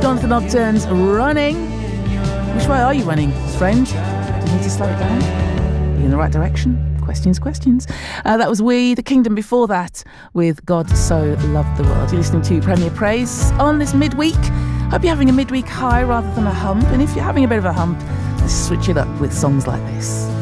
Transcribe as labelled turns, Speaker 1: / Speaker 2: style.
Speaker 1: Jonathan Ogden's Running. Which way are you running, friend? Do you need to slow it down? Are you in the right direction? Questions. That was We, The Kingdom before that, with God So Loved the World. You're listening to Premier Praise on this midweek. Hope you're having a midweek high rather than a hump. And if you're having a bit of a hump, let's switch it up with songs like this.